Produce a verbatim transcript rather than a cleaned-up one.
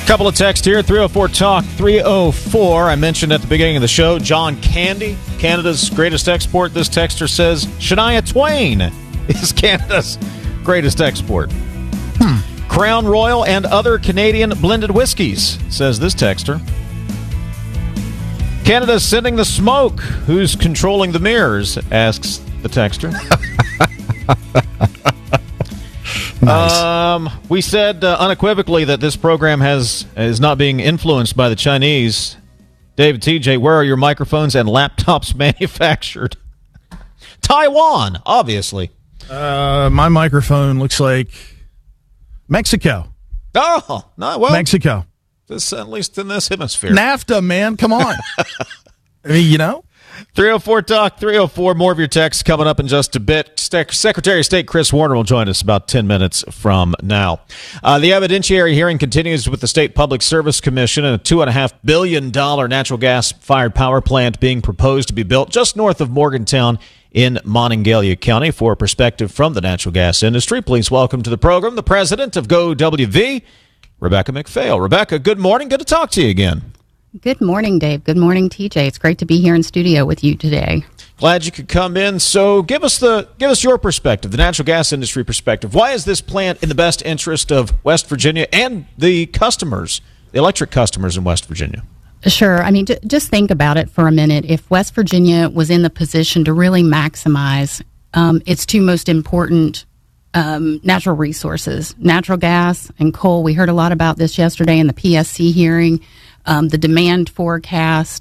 Couple of texts here, three oh four talk, three oh four. I mentioned at the beginning of the show, John Candy, Canada's greatest export. This texter says Shania Twain is Canada's greatest export. Hmm. Crown Royal and other Canadian blended whiskeys, says this texter. Canada's sending the smoke. Who's controlling the mirrors, asks the texter. Nice. Um, we said uh, unequivocally that this program has is not being influenced by the Chinese. David T J, where are your microphones and laptops manufactured? Taiwan, obviously. Uh, my microphone looks like Mexico. Oh, no, well, Mexico. This, at least in this hemisphere. NAFTA, man, come on. I mean, you know. three oh four talk, three oh four. More of your texts coming up in just a bit. Secretary of State Chris Warner will join us about ten minutes from now. Uh, the evidentiary hearing continues with the State Public Service Commission and a two point five billion dollars natural gas-fired power plant being proposed to be built just north of Morgantown in Monongalia County. For a perspective from the natural gas industry, please welcome to the program the president of Go W V, Rebecca McPhail. Rebecca, good morning. Good to talk to you again. Good morning, Dave. Good morning, T J. It's great to be here in studio with you today. Glad you could come in. So give us the give us your perspective, the natural gas industry perspective. Why is this plant in the best interest of West Virginia and the customers, the electric customers in West Virginia? Sure. I mean, j- just think about it for a minute. If West Virginia was in the position to really maximize um, its two most important um, natural resources, natural gas and coal, we heard a lot about this yesterday in the P S C hearing. Um, the demand forecast